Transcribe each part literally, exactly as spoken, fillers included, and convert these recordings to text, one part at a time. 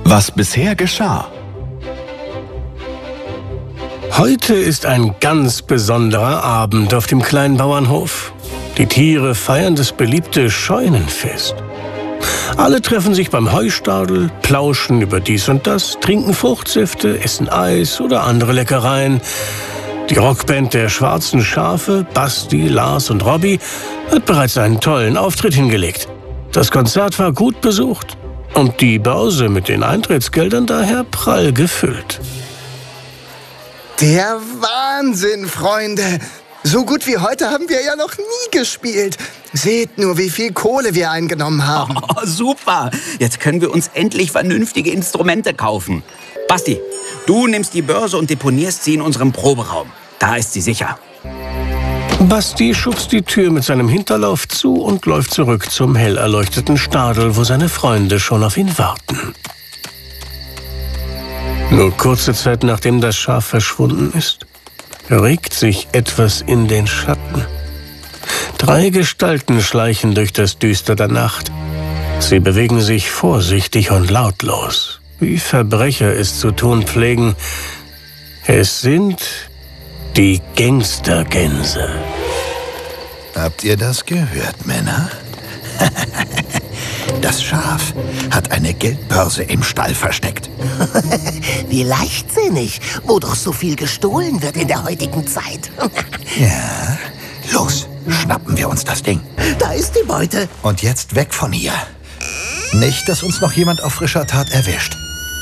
Was bisher geschah. Heute ist ein ganz besonderer Abend auf dem kleinen Bauernhof. Die Tiere feiern das beliebte Scheunenfest. Alle treffen sich beim Heustadel, plauschen über dies und das, trinken Fruchtsäfte, essen Eis oder andere Leckereien. Die Rockband der Schwarzen Schafe, Basti, Lars und Robby, hat bereits einen tollen Auftritt hingelegt. Das Konzert war gut besucht und die Börse mit den Eintrittsgeldern daher prall gefüllt. Der Wahnsinn, Freunde! So gut wie heute haben wir ja noch nie gespielt. Seht nur, wie viel Kohle wir eingenommen haben. Oh, super! Jetzt können wir uns endlich vernünftige Instrumente kaufen. Basti, du nimmst die Börse und deponierst sie in unserem Proberaum. Da ist sie sicher. Basti schubst die Tür mit seinem Hinterlauf zu und läuft zurück zum hell erleuchteten Stadel, wo seine Freunde schon auf ihn warten. Nur kurze Zeit nachdem das Schaf verschwunden ist, regt sich etwas in den Schatten. Drei Gestalten schleichen durch das Düster der Nacht. Sie bewegen sich vorsichtig und lautlos, wie Verbrecher es zu tun pflegen. Es sind die Gangstergänse. Habt ihr das gehört, Männer? Das Schaf hat eine Geldbörse im Stall versteckt. Wie leichtsinnig, wo doch so viel gestohlen wird in der heutigen Zeit. Ja, los, schnappen wir uns das Ding. Da ist die Beute. Und jetzt weg von hier. Nicht, dass uns noch jemand auf frischer Tat erwischt.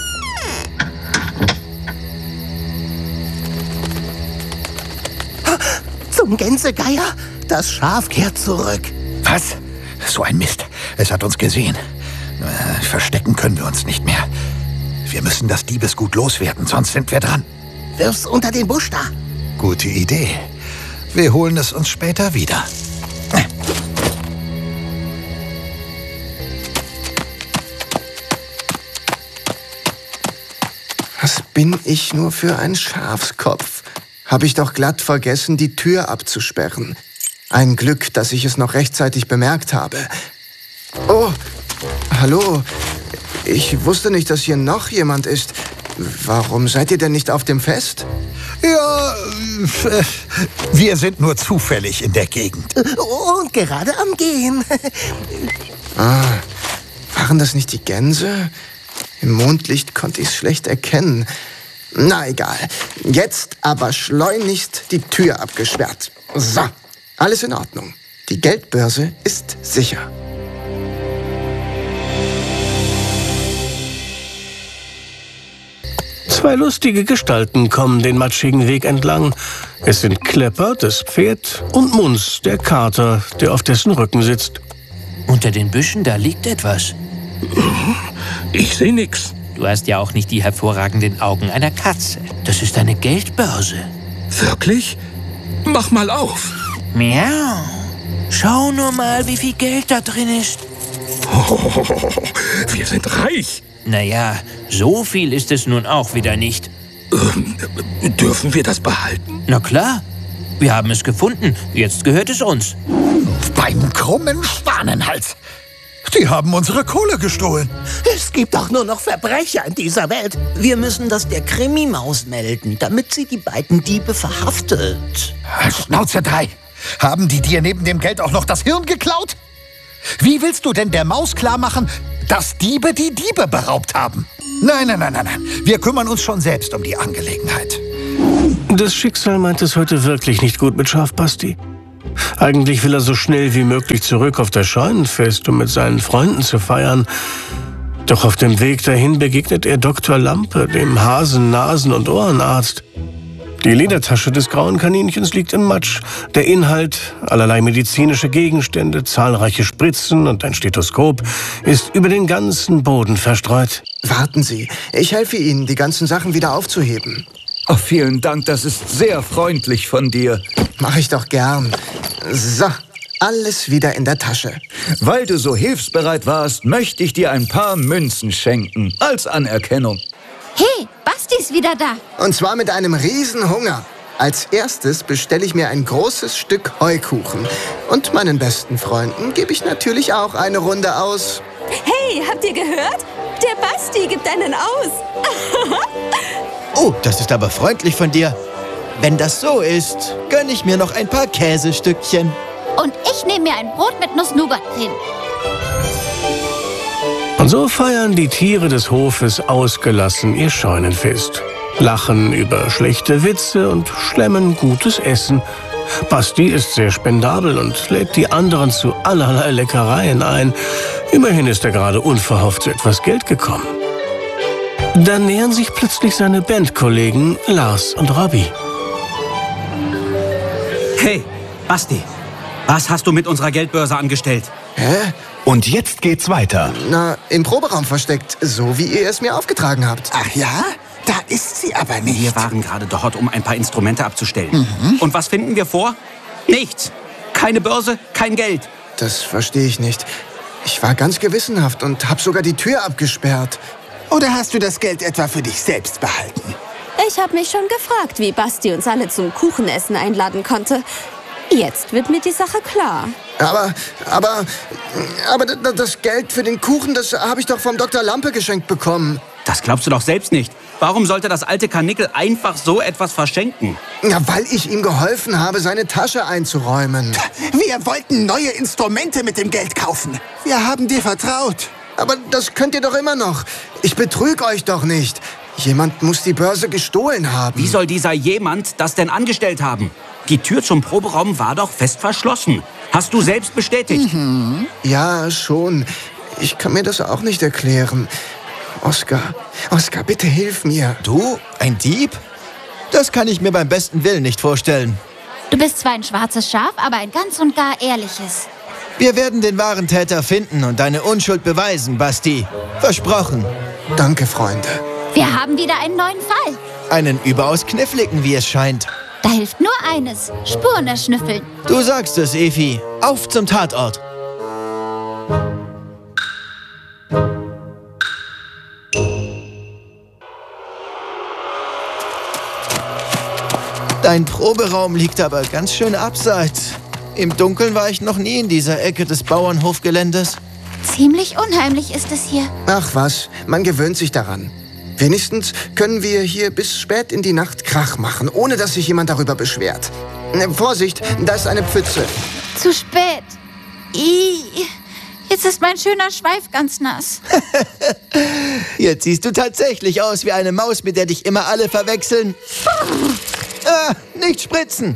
Zum Gänsegeier, das Schaf kehrt zurück. Was? So ein Mist. Es hat uns gesehen. Äh, verstecken können wir uns nicht mehr. Wir müssen das Diebesgut loswerden, sonst sind wir dran. Wirf's unter den Busch da. Gute Idee. Wir holen es uns später wieder. Was bin ich nur für ein Schafskopf? Habe ich doch glatt vergessen, die Tür abzusperren. Ein Glück, dass ich es noch rechtzeitig bemerkt habe. Oh, hallo. Ich wusste nicht, dass hier noch jemand ist. Warum seid ihr denn nicht auf dem Fest? Ja, äh, wir sind nur zufällig in der Gegend. Und gerade am Gehen. Ah, waren das nicht die Gänse? Im Mondlicht konnte ich es schlecht erkennen. Na egal. Jetzt aber schleunigst die Tür abgesperrt. So, alles in Ordnung. Die Geldbörse ist sicher. Zwei lustige Gestalten kommen den matschigen Weg entlang. Es sind Klepper, das Pferd, und Munz, der Kater, der auf dessen Rücken sitzt. Unter den Büschen, da liegt etwas. Ich sehe nix. Du hast ja auch nicht die hervorragenden Augen einer Katze. Das ist eine Geldbörse. Wirklich? Mach mal auf. Miau. Schau nur mal, wie viel Geld da drin ist. Oh, wir sind reich. Naja, so viel ist es nun auch wieder nicht. Ähm, dürfen wir das behalten? Na klar. Wir haben es gefunden. Jetzt gehört es uns. Beim krummen Schwanenhals. Die haben unsere Kohle gestohlen. Es gibt doch nur noch Verbrecher in dieser Welt. Wir müssen das der Krimi-Maus melden, damit sie die beiden Diebe verhaftet. Schnauze drei. Haben die dir neben dem Geld auch noch das Hirn geklaut? Wie willst du denn der Maus klar machen, dass Diebe die Diebe beraubt haben? Nein, nein, nein, nein, nein. Wir kümmern uns schon selbst um die Angelegenheit. Das Schicksal meint es heute wirklich nicht gut mit Schaf Basti. Eigentlich will er so schnell wie möglich zurück auf das Scheunenfest, um mit seinen Freunden zu feiern. Doch auf dem Weg dahin begegnet er Doktor Lampe, dem Hasen-, Nasen- und Ohrenarzt. Die Ledertasche des grauen Kaninchens liegt im Matsch. Der Inhalt, allerlei medizinische Gegenstände, zahlreiche Spritzen und ein Stethoskop, ist über den ganzen Boden verstreut. Warten Sie, ich helfe Ihnen, die ganzen Sachen wieder aufzuheben. Oh, vielen Dank, das ist sehr freundlich von dir. Mach ich doch gern. So, alles wieder in der Tasche. Weil du so hilfsbereit warst, möchte ich dir ein paar Münzen schenken, als Anerkennung. Hey, Basti ist wieder da. Und zwar mit einem Riesenhunger. Als erstes bestelle ich mir ein großes Stück Heukuchen. Und meinen besten Freunden gebe ich natürlich auch eine Runde aus. Hey, habt ihr gehört? Der Basti gibt einen aus. Oh, das ist aber freundlich von dir. Wenn das so ist, gönne ich mir noch ein paar Käsestückchen. Und ich nehme mir ein Brot mit Nuss-Nougat-Creme. Und so feiern die Tiere des Hofes ausgelassen ihr Scheunenfest, lachen über schlechte Witze und schlemmen gutes Essen. Basti ist sehr spendabel und lädt die anderen zu allerlei Leckereien ein. Immerhin ist er gerade unverhofft zu etwas Geld gekommen. Dann nähern sich plötzlich seine Bandkollegen Lars und Robby. Hey, Basti, was hast du mit unserer Geldbörse angestellt? Hä? Und jetzt geht's weiter. Na, im Proberaum versteckt, so wie ihr es mir aufgetragen habt. Ach ja? Da ist sie aber nicht. Wir waren gerade dort, um ein paar Instrumente abzustellen. Mhm. Und was finden wir vor? Nichts. Keine Börse, kein Geld. Das verstehe ich nicht. Ich war ganz gewissenhaft und habe sogar die Tür abgesperrt. Oder hast du das Geld etwa für dich selbst behalten? Ich habe mich schon gefragt, wie Basti uns alle zum Kuchenessen einladen konnte. Jetzt wird mir die Sache klar. Aber, aber, aber das Geld für den Kuchen, das habe ich doch vom Doktor Lampe geschenkt bekommen. Das glaubst du doch selbst nicht. Warum sollte das alte Karnickel einfach so etwas verschenken? Ja, weil ich ihm geholfen habe, seine Tasche einzuräumen. Wir wollten neue Instrumente mit dem Geld kaufen. Wir haben dir vertraut. Aber das könnt ihr doch immer noch. Ich betrüge euch doch nicht. Jemand muss die Börse gestohlen haben. Wie soll dieser jemand das denn angestellt haben? Die Tür zum Proberaum war doch fest verschlossen. Hast du selbst bestätigt? Mhm. Ja, schon. Ich kann mir das auch nicht erklären. Oskar, Oskar, bitte hilf mir. Du? Ein Dieb? Das kann ich mir beim besten Willen nicht vorstellen. Du bist zwar ein schwarzes Schaf, aber ein ganz und gar ehrliches. Wir werden den wahren Täter finden und deine Unschuld beweisen, Basti. Versprochen. Danke, Freunde. Wir haben wieder einen neuen Fall. Einen überaus kniffligen, wie es scheint. Da hilft nur eines: Spuren erschnüffeln. Du sagst es, Efi. Auf zum Tatort. Dein Proberaum liegt aber ganz schön abseits. Im Dunkeln war ich noch nie in dieser Ecke des Bauernhofgeländes. Ziemlich unheimlich ist es hier. Ach was, man gewöhnt sich daran. Wenigstens können wir hier bis spät in die Nacht Krach machen, ohne dass sich jemand darüber beschwert. Äh, Vorsicht, da ist eine Pfütze. Zu spät. Ih, jetzt ist mein schöner Schweif ganz nass. Jetzt siehst du tatsächlich aus wie eine Maus, mit der dich immer alle verwechseln. Ah, nicht spritzen.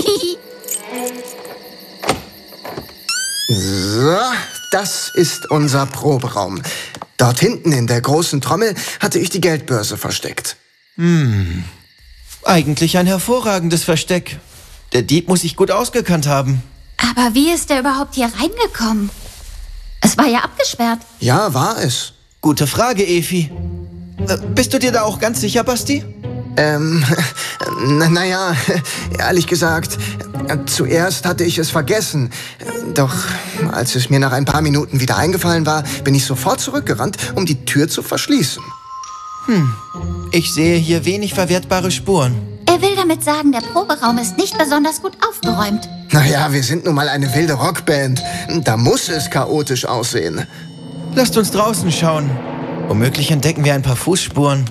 So, das ist unser Proberaum. Dort hinten in der großen Trommel hatte ich die Geldbörse versteckt. Hm, eigentlich ein hervorragendes Versteck. Der Dieb muss sich gut ausgekannt haben. Aber wie ist er überhaupt hier reingekommen? Es war ja abgesperrt. Ja, war es. Gute Frage, Efi. Äh, bist du dir da auch ganz sicher, Basti? Ähm, na, naja, ehrlich gesagt, zuerst hatte ich es vergessen. Doch als es mir nach ein paar Minuten wieder eingefallen war, bin ich sofort zurückgerannt, um die Tür zu verschließen. Hm, ich sehe hier wenig verwertbare Spuren. Er will damit sagen, der Proberaum ist nicht besonders gut aufgeräumt. Naja, wir sind nun mal eine wilde Rockband. Da muss es chaotisch aussehen. Lasst uns draußen schauen. Womöglich entdecken wir ein paar Fußspuren.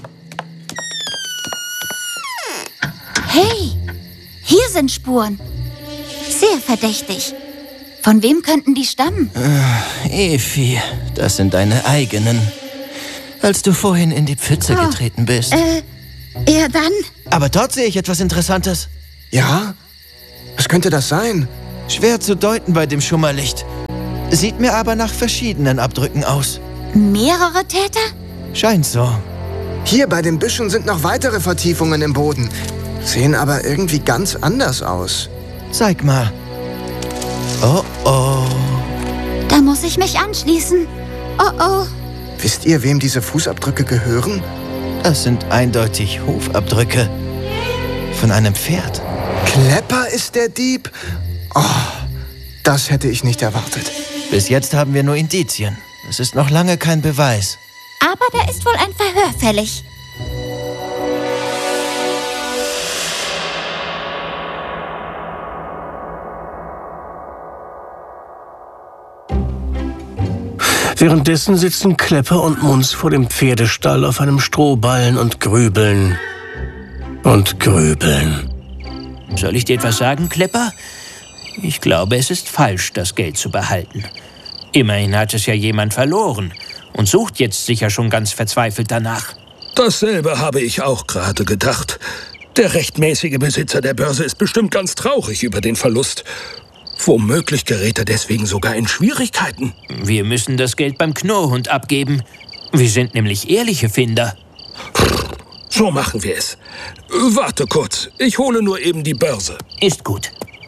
Hey, hier sind Spuren. Sehr verdächtig. Von wem könnten die stammen? Äh, Efi, das sind deine eigenen. Als du vorhin in die Pfütze oh, getreten bist. Äh, ja dann. Aber dort sehe ich etwas Interessantes. Ja? Was könnte das sein? Schwer zu deuten bei dem Schummerlicht. Sieht mir aber nach verschiedenen Abdrücken aus. Mehrere Täter? Scheint so. Hier bei den Büschen sind noch weitere Vertiefungen im Boden. Sehen aber irgendwie ganz anders aus. Zeig mal. Oh, oh. Da muss ich mich anschließen. Oh, oh. Wisst ihr, wem diese Fußabdrücke gehören? Das sind eindeutig Hufabdrücke. Von einem Pferd. Klepper ist der Dieb? Oh, das hätte ich nicht erwartet. Bis jetzt haben wir nur Indizien. Es ist noch lange kein Beweis. Aber da ist wohl ein Verhör fällig. Währenddessen sitzen Klepper und Munz vor dem Pferdestall auf einem Strohballen und grübeln und grübeln. Soll ich dir etwas sagen, Klepper? Ich glaube, es ist falsch, das Geld zu behalten. Immerhin hat es ja jemand verloren und sucht jetzt sicher schon ganz verzweifelt danach. Dasselbe habe ich auch gerade gedacht. Der rechtmäßige Besitzer der Börse ist bestimmt ganz traurig über den Verlust. Womöglich gerät er deswegen sogar in Schwierigkeiten. Wir müssen das Geld beim Knurrhund abgeben. Wir sind nämlich ehrliche Finder. So machen wir es. Warte kurz, ich hole nur eben die Börse. Ist gut.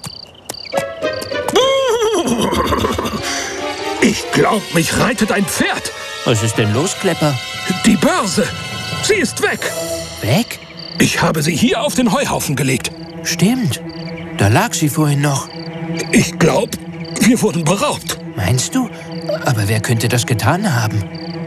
Ich glaub, mich reitet ein Pferd. Was ist denn los, Klepper? Die Börse. Sie ist weg. Weg? Ich habe sie hier auf den Heuhaufen gelegt. Stimmt. Da lag sie vorhin noch. Ich glaub, wir wurden beraubt. Meinst du? Aber wer könnte das getan haben?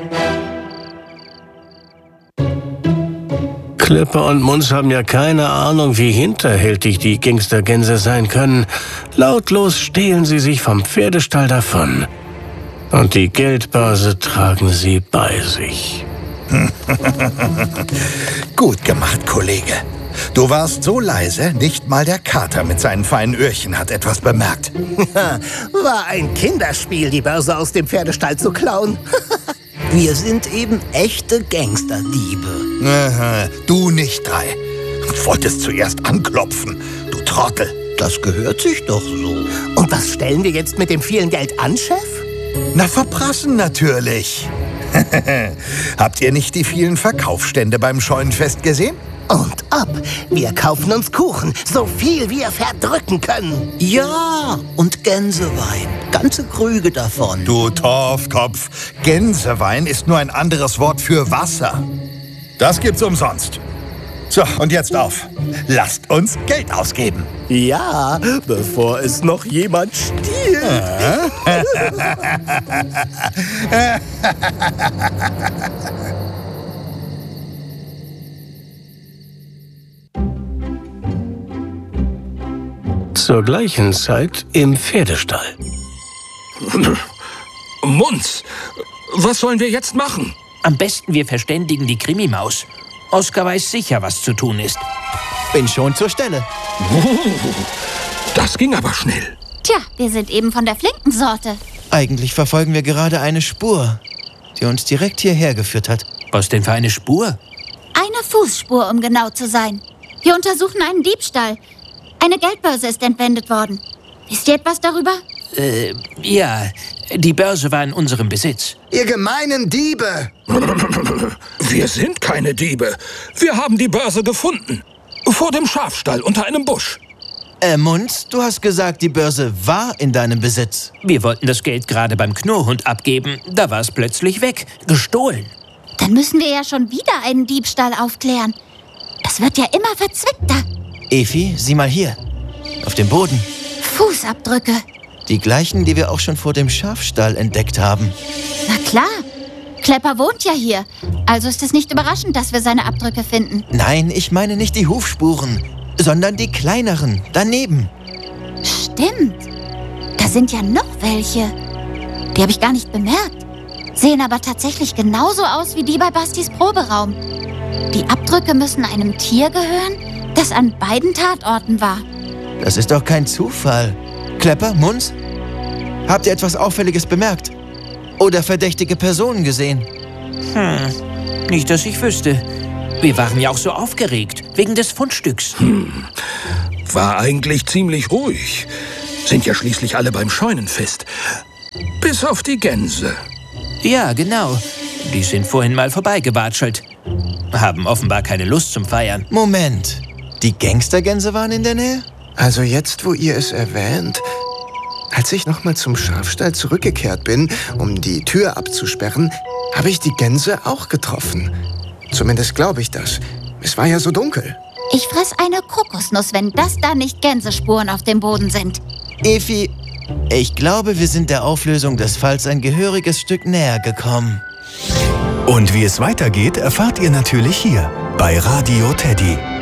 Klepper und Munz haben ja keine Ahnung, wie hinterhältig die Gangstergänse sein können. Lautlos stehlen sie sich vom Pferdestall davon. Und die Geldbörse tragen sie bei sich. Gut gemacht, Kollege. Du warst so leise, nicht mal der Kater mit seinen feinen Öhrchen hat etwas bemerkt. War ein Kinderspiel, die Börse aus dem Pferdestall zu klauen. Wir sind eben echte Gangsterdiebe. Aha, du nicht, Drei. Du wolltest zuerst anklopfen, du Trottel. Das gehört sich doch so. Und was stellen wir jetzt mit dem vielen Geld an, Chef? Na, verprassen natürlich. Habt ihr nicht die vielen Verkaufsstände beim Scheunenfest gesehen? Und ob. Wir kaufen uns Kuchen, so viel wir verdrücken können. Ja, und Gänsewein. Ganze Krüge davon. Du Torfkopf, Gänsewein ist nur ein anderes Wort für Wasser. Das gibt's umsonst. So, und jetzt auf. Lasst uns Geld ausgeben. Ja, bevor es noch jemand stiehlt. Zur gleichen Zeit im Pferdestall. Munz, was sollen wir jetzt machen? Am besten wir verständigen die Krimimaus. Oskar weiß sicher, was zu tun ist. Bin schon zur Stelle. Das ging aber schnell. Tja, wir sind eben von der flinken Sorte. Eigentlich verfolgen wir gerade eine Spur, die uns direkt hierher geführt hat. Was denn für eine Spur? Eine Fußspur, um genau zu sein. Wir untersuchen einen Diebstahl. Eine Geldbörse ist entwendet worden. Wisst ihr etwas darüber? Äh, ja. Die Börse war in unserem Besitz. Ihr gemeinen Diebe! Wir sind keine Diebe. Wir haben die Börse gefunden. Vor dem Schafstall, unter einem Busch. Äh, Munz, du hast gesagt, die Börse war in deinem Besitz. Wir wollten das Geld gerade beim Knurrhund abgeben. Da war es plötzlich weg. Gestohlen. Dann müssen wir ja schon wieder einen Diebstahl aufklären. Das wird ja immer verzwickter. Efi, sieh mal hier. Auf dem Boden. Fußabdrücke. Die gleichen, die wir auch schon vor dem Schafstall entdeckt haben. Na klar. Klepper wohnt ja hier. Also ist es nicht überraschend, dass wir seine Abdrücke finden. Nein, ich meine nicht die Hufspuren, sondern die kleineren, daneben. Stimmt. Da sind ja noch welche. Die habe ich gar nicht bemerkt. Sehen aber tatsächlich genauso aus wie die bei Bastis Proberaum. Die Abdrücke müssen einem Tier gehören, das an beiden Tatorten war. Das ist doch kein Zufall. Klepper, Munz? Habt ihr etwas Auffälliges bemerkt? Oder verdächtige Personen gesehen? Hm, nicht, dass ich wüsste. Wir waren ja auch so aufgeregt, wegen des Fundstücks. Hm, war eigentlich ziemlich ruhig. Sind ja schließlich alle beim Scheunenfest. Bis auf die Gänse. Ja, genau. Die sind vorhin mal vorbeigewatschelt. Haben offenbar keine Lust zum Feiern. Moment. Die Gangstergänse waren in der Nähe? Also jetzt, wo ihr es erwähnt, als ich nochmal zum Schafstall zurückgekehrt bin, um die Tür abzusperren, habe ich die Gänse auch getroffen. Zumindest glaube ich das. Es war ja so dunkel. Ich fress eine Kokosnuss, wenn das da nicht Gänsespuren auf dem Boden sind. Efi, ich glaube, wir sind der Auflösung des Falls ein gehöriges Stück näher gekommen. Und wie es weitergeht, erfahrt ihr natürlich hier bei Radio Teddy.